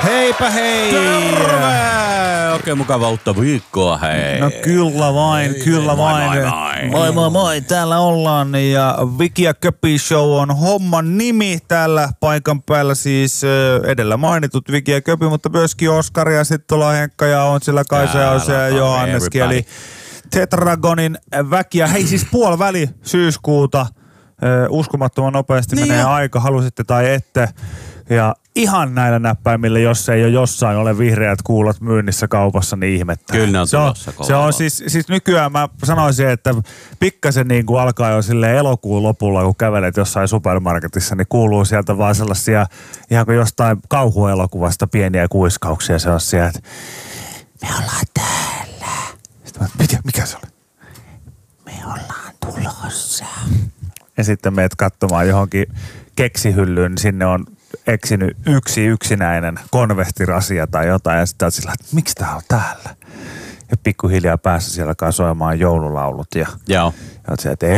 Heipä hei! Terve! Oikein mukava uutta viikkoa, hei. No kyllä vain, kyllä vain. Moi. Täällä ollaan ja Viki ja Köpi Show on homman nimi täällä paikan päällä. Siis edellä mainitut Viki ja Köpi, mutta myöskin Oskari ja sitten tuolla Henkka ja on siellä Kaisa ja Ose ja Johanneskin. Eli Tetragonin väkiä. Hei siis puoliväli syyskuuta. Uskomattoman nopeasti niin menee aika, halusitte tai ette. Ja ihan näillä näppäimillä, jos ei ole jossain ole vihreät kuulot myynnissä kaupassa, niin ihmettää. Kyllä ne on tulossa se on siis nykyään mä sanoisin, että pikkasen niin kuin alkaa jo silleen elokuun lopulla, kun kävelet jossain supermarketissa, niin kuuluu sieltä vaan sellaisia ihan kuin jostain kauhuelokuvasta pieniä kuiskauksia sellaisia, että me ollaan täällä. Sitten mikä se oli? Me ollaan tulossa. Ja sitten meet katsomaan johonkin keksihyllyyn, niin sinne on eksinyt yksinäinen konvehtirasia tai jotain, ja sitten sillä, että miksi tää on täällä? Ja pikkuhiljaa päässä siellä alkaa soimaan joululaulut, ja oot siellä, että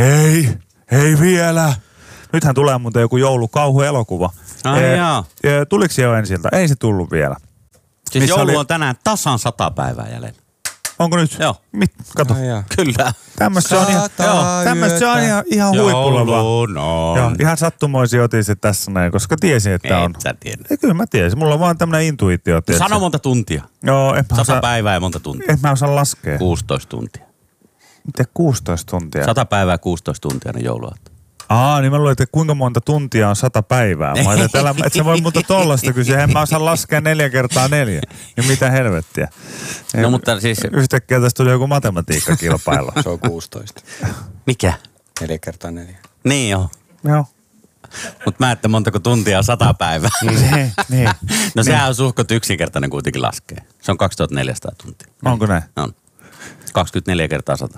ei vielä. Nythän tulee muuten joku joulukauhuelokuva. Tuliko se jo ensiltä? Ei se tullut vielä. Siis missä joulu on tänään tasan 100 päivää jäljellä. Onko nyt? Joo. Kato. Kyllä. Tämmöistä se on ihan huipulla vaan. Joo, ihan sattumoisin otin se tässä näin, koska tiesin, että on. Et sä tiedä. Kyllä mä tiesin. Mulla on vaan tämmönen intuitio. Sano monta tuntia. Joo, 100 päivää ja monta tuntia. En mä osaa laskea. 16 tuntia. Miten 16 tuntia? 100 päivää 16 tuntia ne jouluaatto. Niin mä luulen, että kuinka monta tuntia on 100 päivää. Mä ajattelin, että sä voi muuta tollasta kysyä. En mä osaa laskea 4 × 4. Ja mitä helvettiä. No mutta siis... Yhtäkkiä tästä tuli joku matematiikkakilpailu. Se on 16. Mikä? 4 × 4. Niin joo. Joo. Mut mä ette montako tuntia on 100 päivää. Niin. No sehän on suhkot yksinkertainen kuitenkin laskee. Se on 2400 tuntia. Onko näin? On. 24 × 100.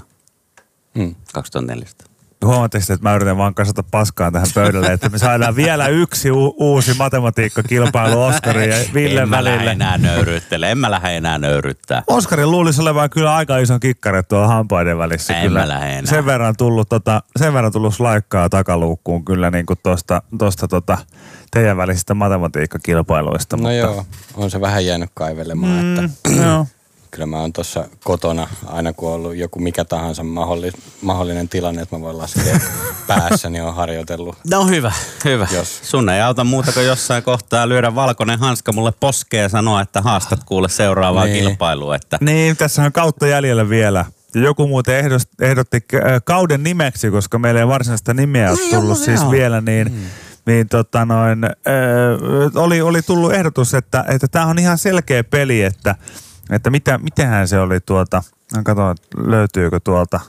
2400. Huomatteko, että mä yritän vaan kasata paskaa tähän pöydälle, että me saadaan vielä yksi uusi matematiikkakilpailu Oskarin ja Villen välille. En mä lähde enää nöyryttää. Oskarin luulisi olevan kyllä aika ison kikkari tuolla hampaiden välissä. En mä lähde enää. Sen verran tullut slaikkaa takaluukkuun kyllä niin kuin tosta teidän välisistä matematiikkakilpailuista. No mutta... joo, on se vähän jäänyt kaivelemaan, että... Joo. Kyllä mä oon tuossa kotona, aina kun on ollut joku mikä tahansa mahdollinen tilanne, että mä voin laskea päässä, niin on harjoitellut. No hyvä. Jos. Sun ei auta muuta kuin jossain kohtaa lyödä valkoinen hanska mulle poskeen ja sanoa, että haastat kuule seuraavaa kilpailua. Että... Niin, tässä on kautta jäljellä vielä. Ja joku muuten ehdotti kauden nimeksi, koska meillä ei varsinaista nimeä ole tullut siis vielä, oli tullut ehdotus, että tämä on ihan selkeä peli, että mitenhän se oli katsotaan, löytyykö tuolta,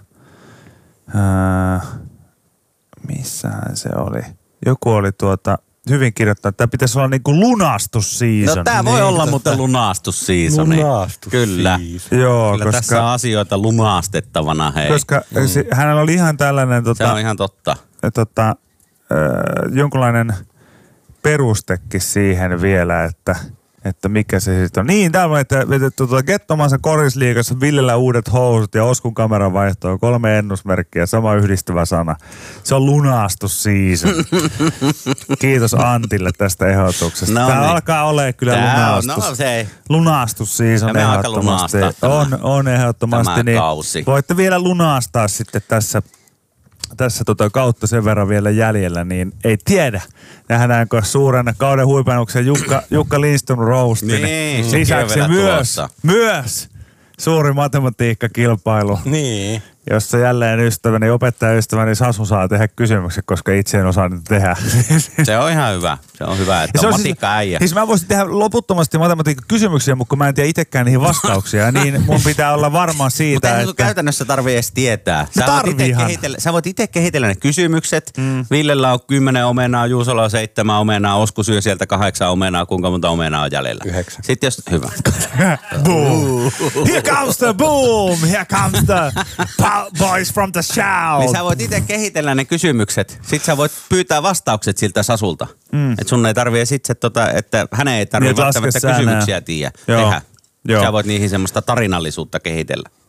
missähän se oli, joku oli hyvin kirjoittanut, että tämä pitäisi olla niinku lunastusseason. No tää voi olla muuten lunastusseasoni. Kyllä. Joo, kyllä koska tässä on asioita lunastettavana, hei. Koska hänellä oli ihan tällainen se on ihan totta. Jonkunlainen perustekin siihen vielä, että mikä se sitten on. Niin, täällä on, että Gettomansa korisliigassa Villellä uudet housut ja Oskun kameran vaihtoon 3 ennusmerkkiä, sama yhdistävä sana. Se on lunastusseason. Kiitos Antille tästä ehdotuksesta. No Tämä niin. alkaa olemaan kyllä lunastusseason ehdottomasti. On ehdottomasti. Niin kausi. Voitte vielä lunastaa sitten tässä kautta sen verran vielä jäljellä, niin ei tiedä. Nähdäänkö suuren kauden huipennuksen Jukka Lindström roasti. Niin, lisäksi myös suuri matematiikkakilpailu. Niin. Jossa jälleen opettajaystäväni Sasu saa tehdä kysymyksen, koska itse en osaa niitä tehdä. Se on ihan hyvä. Se on hyvä, että on matikka-äijä. Siis mä voisin tehdä loputtomasti matematiikkakysymyksiä, mutta kun mä en tiedä itsekään niihin vastauksia, niin mun pitää olla varma siitä, mutta että... käytännössä tarvii edes tietää. Sä voit itse kehitellä ne kysymykset. Villellä on 10 omenaa, Juusolla on 7 omenaa, Osku syö sieltä 8 omenaa. Kuinka monta omenaa on jäljellä? 9. Sitten jos... Hyvä. Boom! Here comes the boom! Here comes the... Boys from the shout. Niin sä voit itse kehitellä ne kysymykset. Sitten sä voit pyytää vastaukset siltä Sasulta. Että sun ei tarvii sitten, että hänen ei tarvii välttämättä kysymyksiä tehdä. Sä voit niihin semmoista tarinallisuutta kehitellä.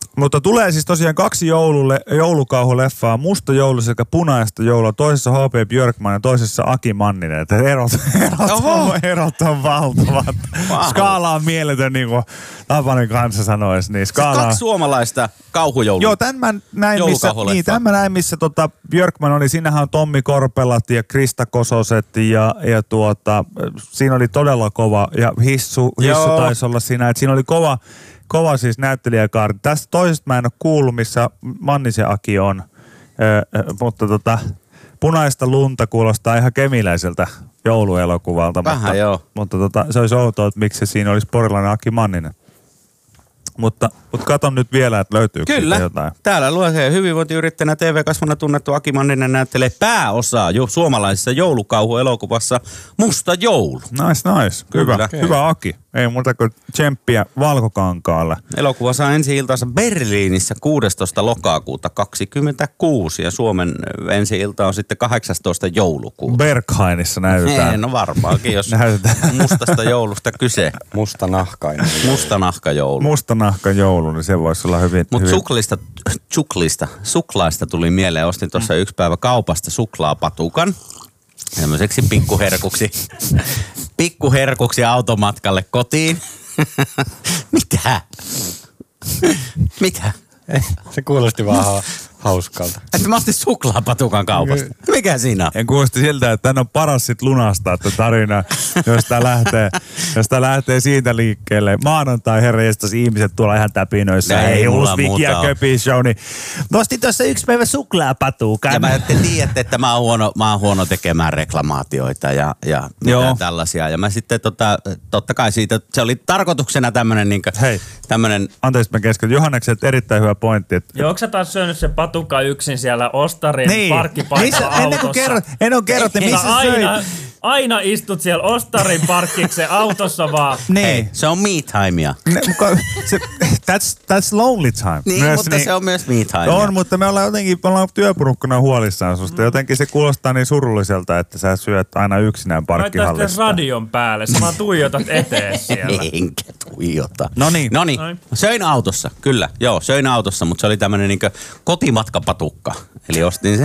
Mutta tulee siis tosiaan 2 joulukauhuleffaa. Musta joulu sekä punaista joulua. Toisessa H.P. Björkman ja toisessa Aki Manninen. Että erot on valtavat. Wow. Skaala on mieletön, niin kuin Tapanin kanssa sanoisi. Niin skaala... 2 suomalaista kauhujoulua. Joo, tämän mä näin, missä Björkman oli. Siinähän on Tommi Korpelat ja Krista Kososet ja siinä oli todella kova. Ja Hissu taisi olla siinä. Että siinä oli kova siis näyttelijäkaarti. Tästä toisesta mä en ole kuullut, missä Mannisen Aki on, mutta Punaista lunta kuulostaa ihan kemiläiseltä jouluelokuvalta. Vähän joo. Mutta se olisi outoa, että miksi siinä olisi porilainen Aki Manninen. Mutta katon nyt vielä, että löytyykö kyllä. Siitä jotain. Täällä lukee hyvinvointiyrittäjänä TV-kasvuna tunnettu Aki Manninen näyttelee pääosaa suomalaisessa joulukauhuelokuvassa Musta joulu. Nice. Hyvä Aki. Ei muuta kuin tsemppiä Valkokankaalle. Elokuva saa ensi-iltansa Berliinissä 16. lokakuuta 2026 ja Suomen ensi-ilta on sitten 18. joulukuuta. Berghainissa näytetään. No varmaankin, jos mustasta joulusta kyse. Mustanahkainen. Mustanahkajoulu. Mustanahkajoulu, niin se voisi olla hyvin. Mutta suklaista tuli mieleen. Ostin tuossa yksi päivä kaupasta suklaapatukan. Tämmöiseksi pikkuherkuksi automatkalle kotiin. Mitä? Se kuulosti vaan hauskalta. Että mä ostin suklaapatukan kaupasta. Mikä siinä on? En kuulosti siltä, että tän on paras sit lunastaa tätä tarinaa, jos tää lähtee siitä liikkeelle. Maanantai herranjestas ihmiset tuolla ihan täpinöissä. Ei Ulsvik ja Köpi show, niin ostin tuossa yksi päivä suklaapatukan. Ja mä tiedätte, että mä oon huono tekemään reklamaatioita ja tällaisia. Ja mä sitten totta kai siitä, se oli tarkoituksena tämmönen niinkö. Hei, anteeksi mä keskeytän. Johannekselta erittäin hyvä pointti. Joo, onko sä taas syönyt se patukka yksin siellä Ostarin parkkipaikalla autossa? En ole kerrottu, missä söit. Aina istut siellä Ostarin parkkiksen autossa vaan. Niin. Hei, se on me timea. That's lonely time. Niin, myös, mutta se on myös me timea. On, mutta me ollaan työporukkana huolissaan susta. Jotenkin se kuulostaa niin surulliselta, että sä syöt aina yksinään parkkihallista. Laittaa radion päälle, sä vaan tuijotat eteen siellä. Enkä tuijota. Noniin. Söin autossa, kyllä. Joo, söin autossa, mutta se oli tämmönen niinkö kotimatkapatukka. Eli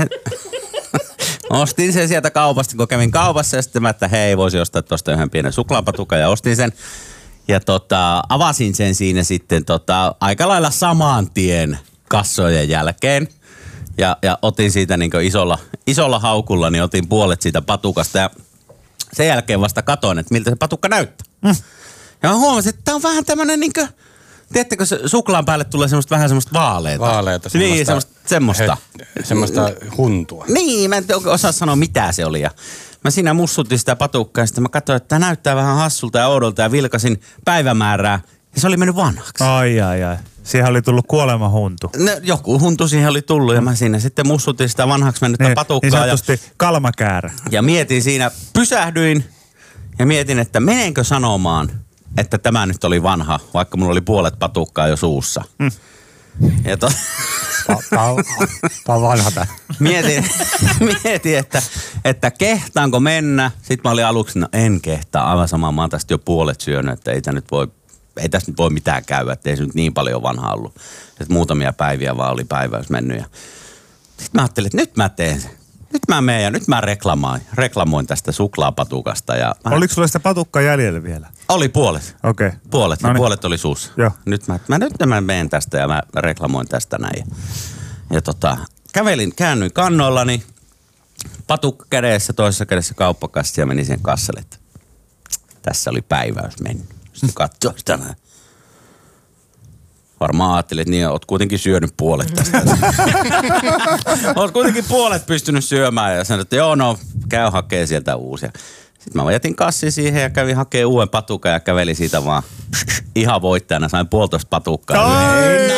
ostin sen sieltä kaupasta, kun kävin kaupassa ja sitten mä, että hei, voisi ostaa tuosta yhden pienen suklaapatukan ja ostin sen. Ja avasin sen siinä sitten aika lailla saman tien kassojen jälkeen. Ja otin siitä niin isolla haukulla, niin otin puolet siitä patukasta ja sen jälkeen vasta katoin, että miltä se patukka näyttää. Ja mä huomasin, että tää on vähän tämmönen niinkö, tiedättekö suklaan päälle tulee vähän semmoista vaaleita. Vaaleita. Niin, semmoista. Semmoista huntua. Niin, mä en osaa sanoa mitä se oli. Ja mä siinä mussutin sitä patukkaa ja sitten mä katsoin, että tämä näyttää vähän hassulta ja oudolta ja vilkasin päivämäärää ja se oli mennyt vanhaksi. Ai. Siihen oli tullut kuolemahuntu. No, joku huntu siihen oli tullut ja mä siinä sitten mussutin sitä vanhaksi mennyttä patukkaa. Niin sanotusti kalmakäärä. Ja mietin siinä, pysähdyin ja mietin, että menenkö sanomaan, että tämä nyt oli vanha, vaikka mulla oli puolet patukkaa jo suussa. Ja Tää on vanha tää. Mietin, että kehtaanko mennä. Sitten mä olin aluksi, no en kehtaa. Aivan sama, mä oon tästä jo puolet syönyt, että ei tässä nyt voi mitään käydä, että ei se nyt niin paljon vanha ollut. Että muutamia päiviä vaan oli päiväys mennyt. Sitten mä ajattelin, että nyt mä teen sen. Nyt mä menen ja nyt mä reklamoin tästä suklaapatukasta. Oliko sulla sitä patukkaa jäljellä vielä? Oli puolet. Okei. Puolet, ja puolet oli suussa. Joo. Nyt mä menen tästä ja mä reklamoin tästä näin. Ja käännyin kannoillani, patukka kädessä, toisessa kädessä kauppakassi ja menin sen kassalle, että tässä oli päiväys mennyt. Sitten katsoin sitä näin. Varmaan ajattelin, että niin, oot kuitenkin syönyt puolet tästä. Oot kuitenkin puolet pystynyt syömään ja sanoin, että joo, no käy hakee sieltä uusia. Sitten mä jätin kassin siihen ja kävin hakee uuden patukan ja kävelin siitä vaan ihan voittajana. Sain 1,5 patukkaa.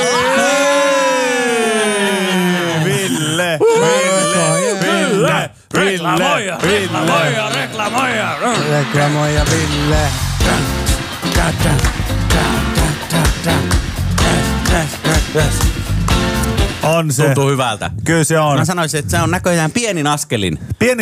Ville! Reklamoja Ville. On se. Tuntuu hyvältä. Kyllä se on. Mä sanoisin, että se on näköjään pienin askelin.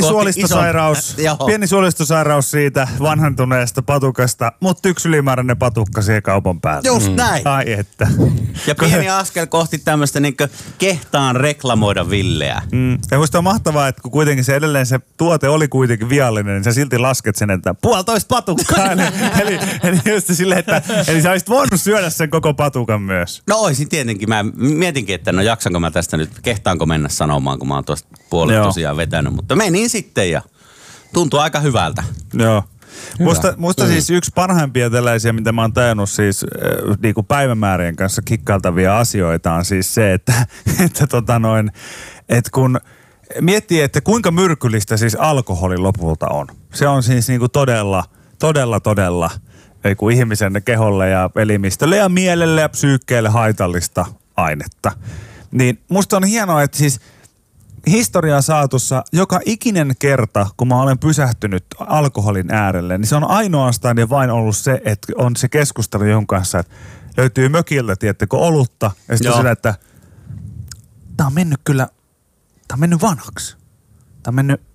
Pieni suolistosairaus siitä vanhentuneesta patukasta, mutta yksi ylimääräinen patukka siihen kaupan päälle. Just näin. Ai että. Ja pieni askel kohti tämmöistä niinkö kehtaan reklamoida Villeä. Ja musta on mahtavaa, että kun kuitenkin se edelleen se tuote oli kuitenkin viallinen, niin sä silti lasket sen, että 1,5 patukkaa. eli just silleen, että eli sä olisit voinut syödä sen koko patukan myös. No oisin tietenkin. Mä mietinkin, että no jaksanko mä tästä nyt, kehtaanko mennä sanomaan, kun mä oon tuosta puolet tosiaan vetänyt. Mutta menin sitten ja tuntui aika hyvältä. Joo. Musta siis yksi parhaimpia tällaisia, mitä mä oon tajunnut siis niinku päivämäärien kanssa kikkailtavia asioita on siis se, että kun miettii, että kuinka myrkyllistä siis alkoholi lopulta on. Se on siis niinku todella ihmisen keholle ja elimistölle ja mielelle ja psyykkeelle haitallista ainetta. Niin musta on hienoa, että siis historian saatossa joka ikinen kerta, kun mä olen pysähtynyt alkoholin äärelle, niin se on ainoastaan ja vain ollut se, että on se keskustelu jonkun kanssa, että löytyy mökiltä, tiedättekö, olutta. Ja sitten sillä, että tää on mennyt vanhaksi. Tää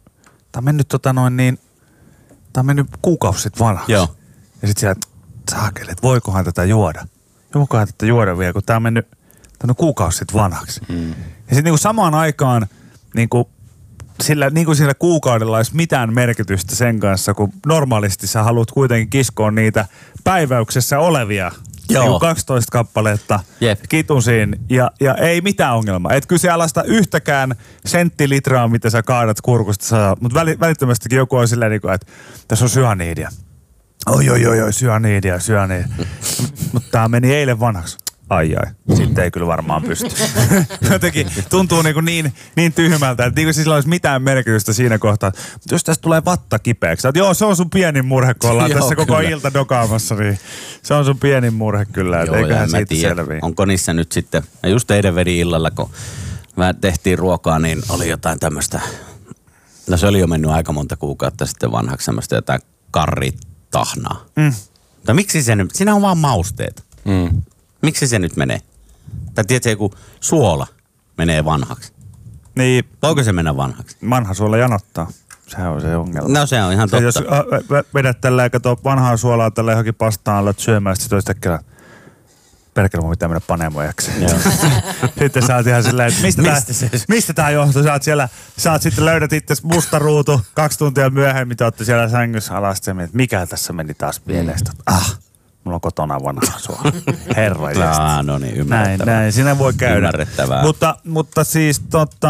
on mennyt kuukausi sitten vanhaksi. Joo. Ja sitten siellä, että saakeli, että voikohan tätä juoda. Voikohan tätä juoda vielä, kun tää on mennyt kuukausi sitten vanhaksi. Ja sitten niinku samaan aikaan sillä kuukaudella olisi mitään merkitystä sen kanssa, kun normaalisti sä haluat kuitenkin kiskoa niitä päiväyksessä olevia 12 kappaletta kitusiin ja ei mitään ongelmaa. Et kyllä se alasta yhtäkään senttilitraa, mitä sä kaadat kurkusta, mutta välittömästikin joku on silleen, että tässä on syaniidia. Oi, syaniidia. Mutta tää meni eilen vanhaksi. Ai. Sitten ei kyllä varmaan pysty. Jotenkin tuntuu niin tyhmältä, että niin sillä olisi mitään merkitystä siinä kohtaa. Mutta jos tästä tulee vatta kipeäksi, että joo, se on sun pienin murhe, kun ollaan tässä koko ilta dokaamassa, niin se on sun pienin murhe kyllä, että eiköhän siitä selviä. Onko niissä nyt sitten, just eilen vedin illalla, kun mä tehtiin ruokaa, niin oli jotain tämmöistä, no se oli jo mennyt aika monta kuukautta sitten vanhaksi semmoista jotain karritahnaa. Mutta miksi se nyt, siinä on vaan mausteet. Miksi se nyt menee? Tai tiedätkö, joku suola menee vanhaksi. Niin. Voiko se mennä vanhaksi? Vanha suola janottaa. Sehän on se ongelma. No se on ihan totta. Jos vedät tällä ja katsoo vanhaa suolaa tällä johonkin pastaan, alat syömään, sitten toista kerran. Perkele, mun pitää mennä panemojaksi. Sitten sä oot ihan silleen, että mistä tää johtuu? Sä oot sitten löydät itse musta ruutu 2 tuntia myöhemmin, te ootte siellä sängyssä alas, että mikä tässä meni taas pieleistä. Mulla on kotona vanha suola. Herra jästä. No niin, ymmärrettävää. Näin, siinä voi käydä. Ymmärrettävää. Mutta siis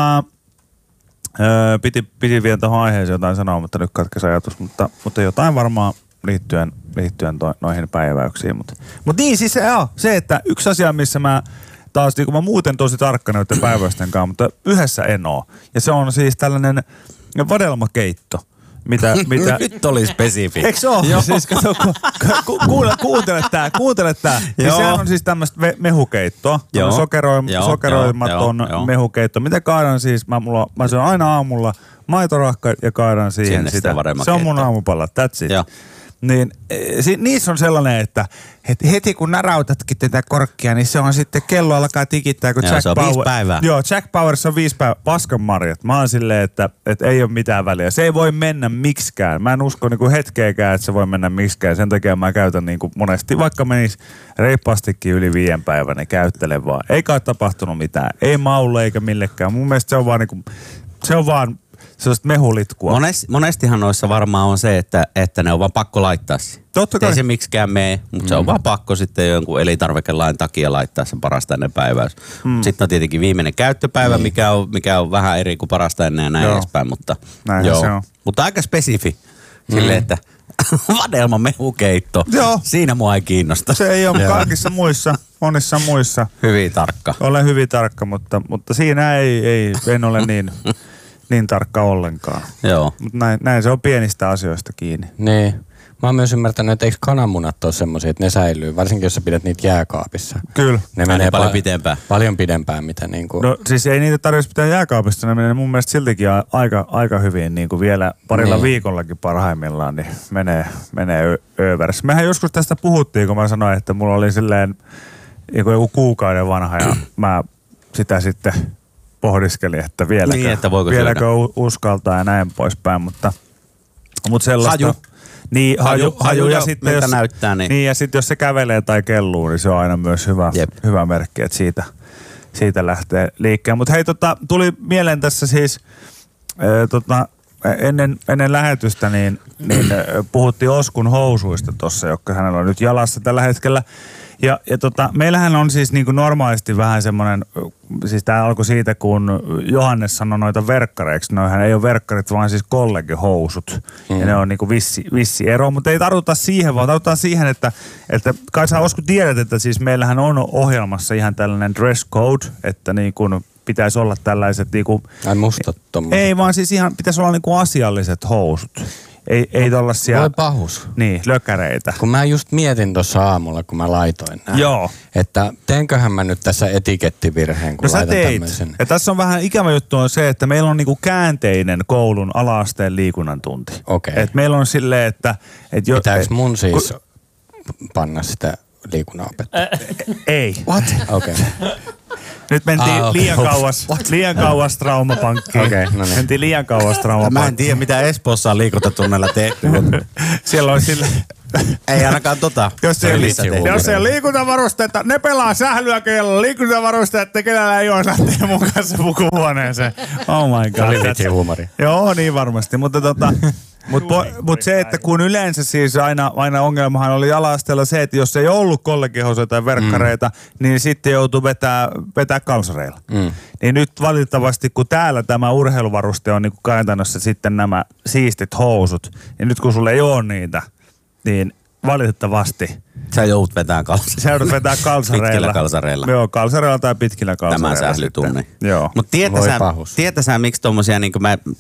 piti vielä tuohon aiheeseen jotain sanoa, mutta nyt katkesi ajatus. Mutta jotain varmaan liittyen noihin päiväyksiin. Mutta niin siis se, että yksi asia, missä mä taas, niin kun mä muuten tosi tarkka noiden päiväysten kanssa, mutta yhdessä en oo. Ja se on siis tällainen vadelmakeitto. Mitä? Nyt oli spesifi. Eikö se ole? Siis kato, kuuntele tää. Niin sehän on siis tämmöistä mehukeittoa. Sokeroimaton mehukeitto. Mitä kaadan siis? Mä syön aina aamulla maitorahka ja kaadan siihen sitä. Se on mun aamupalla. That's it. Joo. Niin niissä on sellainen, että heti kun näräytätkin tätä korkkia, niin se on sitten kello alkaa tikittää, kun Jack Power... 5 päivää. Joo, Jack Powers on 5 päivää. Paskan marjat. Mä oon silleen, että ei ole mitään väliä. Se ei voi mennä miksikään. Mä en usko niinku hetkeäkään, että se voi mennä miksikään. Sen takia mä käytän niinku monesti, vaikka menis reippaastikin yli 5 päivän, niin käyttelen vaan. Ei kai tapahtunut mitään. Ei maulle eikä millekään. Mun mielestä se on vaan sellaista mehulitkua. Monestihan noissa varmaan on se, että ne on vaan pakko laittaa siihen. Totta kai. Ei se miksikään mene, mutta se on vaan pakko sitten jonkun elintarvikelain takia laittaa sen parasta ennen päiväys. Sitten on tietenkin viimeinen käyttöpäivä, mikä on vähän eri kuin parasta ennen ja näin edespäin. Mutta, se on. Mutta aika spesifi silleen, että vadelma mehukeitto. Joo. Siinä mua ei kiinnosta. Se ei ole kaikissa muissa, monissa muissa. Hyvin tarkka. Olen hyvin tarkka, mutta siinä en ole niin tarkka ollenkaan. Joo. Mutta näin se on pienistä asioista kiinni. Niin. Mä oon myös ymmärtänyt, että eikö kananmunat ole semmoisia, että ne säilyy, varsinkin jos sä pidät niitä jääkaapissa. Kyllä. Ne menee paljon pitempään. Paljon pidempään, mitä niinku... No siis ei niitä tarvitse pitää jääkaapissa, ne menee mun mielestä siltikin aika hyvin, niin kuin vielä parilla viikollakin parhaimmillaan, niin menee överiksi. Mehän joskus tästä puhuttiin, kun mä sanoin, että mulla oli silleen joku kuukauden vanha ja mä sitä sitten pohdiskelin, että vieläkö, Niin, että voiko vieläkö uskaltaa ja näin poispäin, mutta sellaista. Haju. Niin, haju ja sitten jos, näyttää, niin ja sitten jos se kävelee tai kelluu, niin se on aina myös hyvä merkki, että siitä lähtee liikkeelle. Mutta hei, tuli mieleen tässä siis ennen lähetystä, niin puhuttiin Oskun housuista tuossa, jotka hänellä on nyt jalassa tällä hetkellä. Ja meillähän on siis niin kuin normaalisti vähän semmoinen, siis tämä alkoi siitä, kun Johannes sanoi noita verkkareiksi. Noihän ei ole verkkarit, vaan siis kollegihousut. Ja ne on niin kuin vissi ero, mutta ei tartuta siihen, vaan tartutaan siihen, että kai sä Osku tiedät, että siis meillähän on ohjelmassa ihan tällainen dress code, että niin kuin pitäisi olla tällaiset niinku... Ai mustat tommoset. Ei, vaan siis ihan pitäisi olla niinku asialliset housut. Ei tollasia... Voi pahus. Niin, lökäreitä. Kun mä just mietin tuossa aamulla, kun mä laitoin nää. Joo. Että teenköhän mä nyt tässä etikettivirheen, kun laitan tämmöisen. Ja tässä on vähän ikävä juttu on se, että meillä on niinku käänteinen koulun ala-asteen liikunnan tunti. Okei. Et meillä on silleen, että... Pitääkö mun siis panna sitä liikunnanopettajaa? Ei. What? Okei. Nyt mentiin liian kauas traumapankkiin. Okei, no niin. Mentiin liian kauas traumapankkiin. Mä en tiedä, mitä Espoossa on liikuntatunneilla tehty. Siellä on sille... Ei ainakaan Jos ei ole liikuntavarusteita, ne pelaa sählyä, kenellä on liikuntavarusteita, kenellä ei ole, lähtee mun kanssa pukuhuoneeseen. Oh my god. Se oli vitsi huumori. Joo, niin varmasti. Mutta se, että kun yleensä siis aina ongelmahan oli ala-asteella se, että jos ei ollut kollegihousuja tai verkkareita, niin sitten joutuu vetää kalsareilla. Niin nyt valitettavasti, kun täällä tämä urheiluvaruste on niin kuin käytännössä sitten nämä siistit housut, niin nyt kun sulla ei ole niitä, niin valitettavasti. Sä joudut vetää kalsareilla. Pitkillä kalsareilla. Joo, kalsareilla tai pitkillä kalsareilla. Tämä sählytunni. Joo. Mutta tietä sä miksi tommosia niinku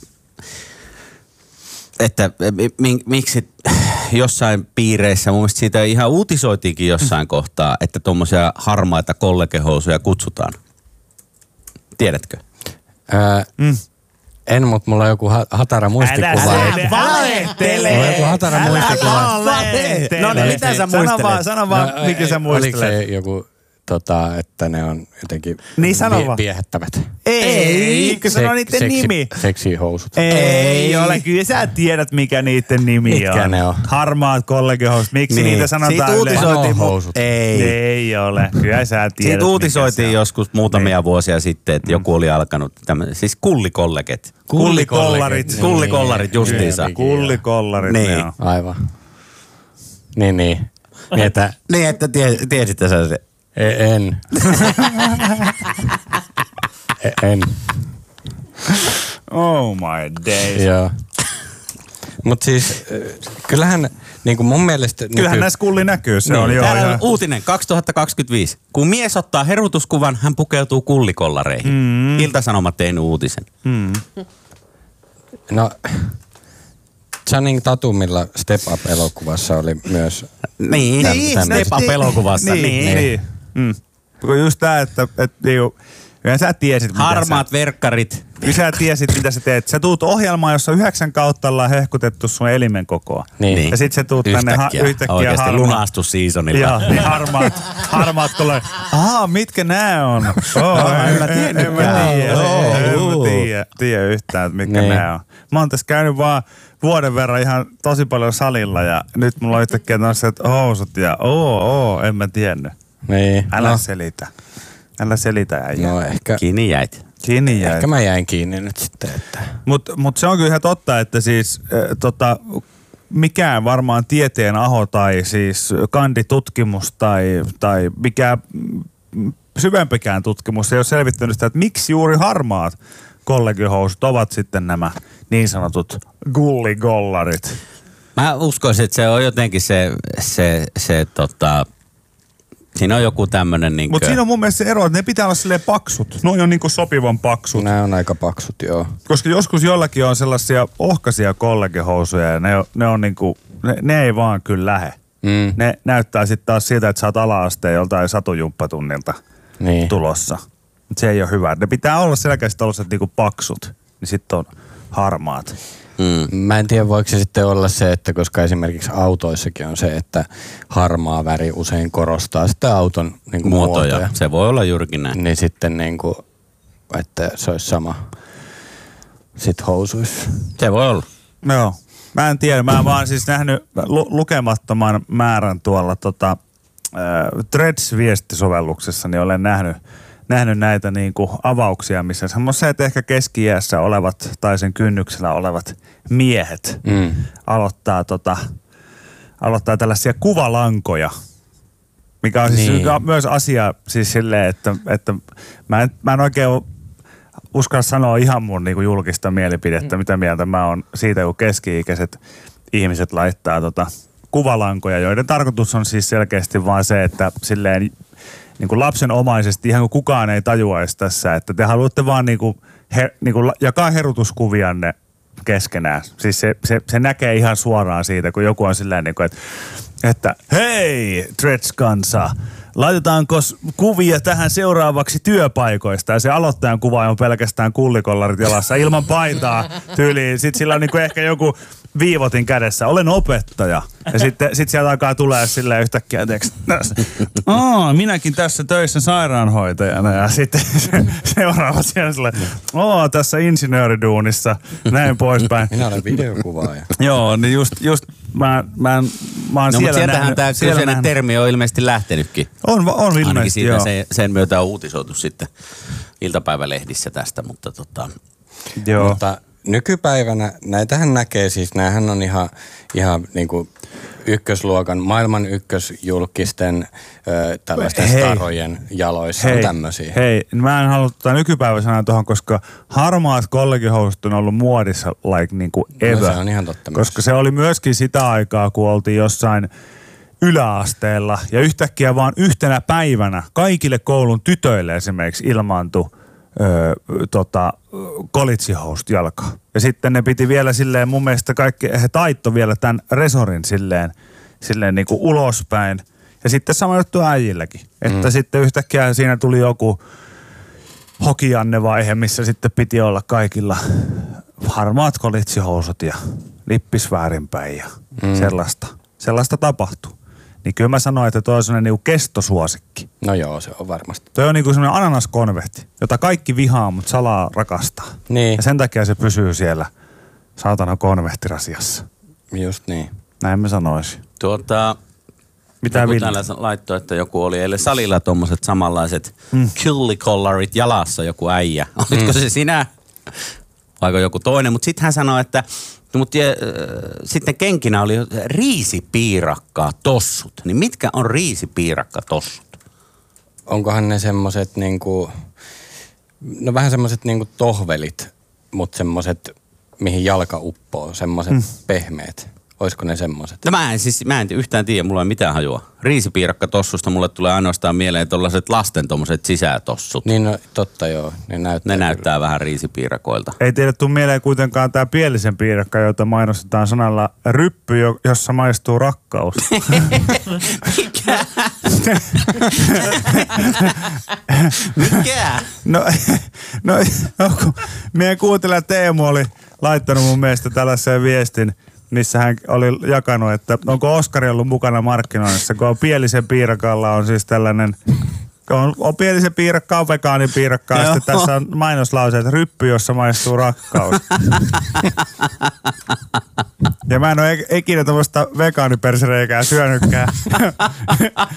miksi jossain piireissä, mun mielestä siitä ihan uutisoitiinkin jossain kohtaa, että tommosia harmaita kollegehousuja kutsutaan. Tiedätkö? En, mutta mulla on joku hatara muistikuva. Älä valehtele! Mulla on joku hatara muistikuva. No niin, mitä sä muistelet? Sano vaan, mikä sä muistelet. Oliko se joku, että ne on jotenkin niin viehättävät? Ei, kun sano niiden nimi. Seksihousut. Ei ole, kyllä sä tiedät mikä niiden nimi on. Mitkä ne on? Harmaat kollegihousut. Miksi niitä sanotaan? Siitä uutisoitiin. Ei ole, kyllä sä tiedät. Siitä uutisoitiin joskus muutamia vuosia sitten, että joku oli alkanut tämmöinen, siis kullikolleget. Kullikollarit justiinsa. Kullikollarit, niin. Aivan. Niin. Niin, että tiesitte sä se. En. En. Oh my days. Joo. Mut siis, kyllähän niinku mun mielestä... Kyllähän näissä kulli näkyy, se on jo. Täällä on uutinen 2025. Kun mies ottaa herutuskuvan, hän pukeutuu kullikollareihin. Ilta-Sanomat tein uutisen. No, Channing Tatumilla Step Up-elokuvassa oli myös... Niin, Step Up-elokuvassa. Niin. Just tää, että kyllä sä tiesit, harmaat verkkarit. Kyllä sä tiesit, mitä sä teet. Sä tuut ohjelmaan, jossa 9 kautta ollaan hehkutettu sun elimen kokoa. Niin. Ja sit sä tuut tänne yhtäkkiä oikeasti lunastusseasonilla. Joo, niin harmaat tulee. Mitkä nää on? En mä tiedä yhtään, että mitkä nää on. Mä oon tässä käynyt vaan vuoden verran ihan tosi paljon salilla ja nyt mulla on yhtäkkiä tämmöiset housut ja en mä tiennyt. Niin. Älä selitä äijä. No ehkä. Kiinni jäit. Ehkä mä jäin kiinni nyt sitten. Että. Mut se on kyllä ihan totta, että siis mikään varmaan tieteen aho tai siis kanditutkimus tai mikä syvempikään tutkimus ei ole selvittänyt sitä, että miksi juuri harmaat kollegihousut ovat sitten nämä niin sanotut gulligollarit. Mä uskoisin, että se on jotenkin siinä on joku tämmönen niinkö... Mutta siinä on mun mielestä se ero, että ne pitää olla silleen paksut. Ne on niinku sopivan paksut. Nämä on aika paksut, joo. Koska joskus jollakin on sellaisia ohkaisia kollegihousuja ja ne on niinku, ne ei vaan kyllä lähe. Ne näyttää sitten taas siltä, että sä oot ala-asteen joltain satujumppatunnilta tulossa. Mut se ei ole hyvä. Ne pitää olla selkeästi tällaiset niinku paksut. Niin sitten on harmaat. Mä en tiedä, voiko se sitten olla se, että koska esimerkiksi autoissakin on se, että harmaa väri usein korostaa sitä auton niin kuin muotoja. Se voi olla juurikin näin. Niin sitten niin kuin, että se olisi sama sit housuissa. Se voi olla. Joo. Mä en tiedä. Mä oon vaan siis nähnyt lukemattoman määrän tuolla Threads-viestisovelluksessa, niin olen nähnyt näitä niinku avauksia, missä semmoiset ehkä keski-iässä olevat tai sen kynnyksellä olevat miehet aloittaa tällaisia kuvalankoja, mikä on siis myös asia siis silleen, että mä en oikein uskalla sanoa ihan mun niinku julkista mielipidettä, mitä mieltä mä oon siitä, kun keski-ikäiset ihmiset laittaa kuvalankoja, joiden tarkoitus on siis selkeästi vaan se, että silleen niin kuin lapsenomaisesti, ihan kuin kukaan ei tajuaisi tässä, että te haluatte vaan niin kuin jakaa herutuskuvianne keskenään. Siis se näkee ihan suoraan siitä, kun joku on silleen niin kuin, että hei, Threads-kansa, laitetaanko kuvia tähän seuraavaksi työpaikoista? Ja se aloittajan kuva on pelkästään kullikollarit jalassa ilman paitaa tyyliin. Sitten sillä on niin kuin ehkä joku viivotin kädessä. Olen opettaja. Ja sitten sieltä alkaa tulee silleen yhtäkkiä minäkin tässä töissä sairaanhoitajana. Ja sitten seuraava siellä silleen, tässä insinööriduunissa, näin poispäin. Minä olen videokuvaaja. Joo, niin just mä oon siellä sieltähän tämä kyseinen termi on ilmeisesti lähtenytkin. On ilmeisesti, ainakin siitä joo. Sen myötä on uutisoitu sitten iltapäivälehdissä tästä, mutta Joo. Mutta nykypäivänä näitähän näkee siis, näähän on ihan niinku ykkösluokan, maailman ykkösjulkisten tällaisten starojen jaloissa on tämmöisiä. Hei, mä en halua nykypäiväisenä tuohon, koska harmaat kollegihousut on ollut muodissa niinku ever. No, se on ihan totta. Koska se oli myöskin sitä aikaa, kun oltiin jossain yläasteella ja yhtäkkiä vaan yhtenä päivänä kaikille koulun tytöille esimerkiksi ilmaantui kolitsihousut jalkaa. Ja sitten ne piti vielä silleen, mun mielestä he taittoi vielä tämän resorin silleen niin kuin ulospäin. Ja sitten sama juttu äijilläkin. Että sitten yhtäkkiä siinä tuli joku hokianne-vaihe, missä sitten piti olla kaikilla harmaat kolitsihousut ja lippis väärinpäin ja sellaista tapahtui. Niin kyllä mä sanoin, että toi on sellainen niinku kestosuosikki. No joo, se on varmasti. Toi on niinku sellainen ananaskonvehti, jota kaikki vihaa, mutta salaa rakastaa. Niin. Ja sen takia se pysyy siellä saatana konvehtirasiassa. Just niin. Näin mä sanoisin. Mitä joku täällä laittoi, että joku oli eilen salilla tommoset samanlaiset killikollarit jalassa, joku äijä. Olitko se sinä? Vaiko joku toinen? Mutta sitten hän sanoi, että sitten kenkinä oli riisipiirakkaa tossut. Niin mitkä on riisipiirakka tossut? Onkohan ne semmoset niinku, no vähän semmoset niinku tohvelit, mutta semmoset, mihin jalka uppoo, semmoset pehmeät. Olisiko ne semmoset? No mä en yhtään tiedä, mulla ei mitään hajua. Riisipiirakka tossusta mulle tulee ainoastaan mieleen tollaset lasten tommoset sisätossut. Niin no totta joo, ne näyttää vähän riisipiirakoilta. Ei teille tule mieleen kuitenkaan tää pielisen piirakka, jota mainostetaan sanalla ryppy, jossa maistuu rakkaus. Mikä? Mikä? No kun meidän kuuntelija Teemu oli laittanut mun mielestä tällaisen viestin, missä hän oli jakanut, että onko Oskari ollut mukana markkinoinnissa, kun on pielisen piirakalla on siis tällainen, on pielisen piirakka, on vegaanipiirakka, ja sitten tässä on mainoslause, että ryppy, jossa maistuu rakkaus. Ja mä en ole ikinä tämmöistä vegaanipersereikää syönytkään.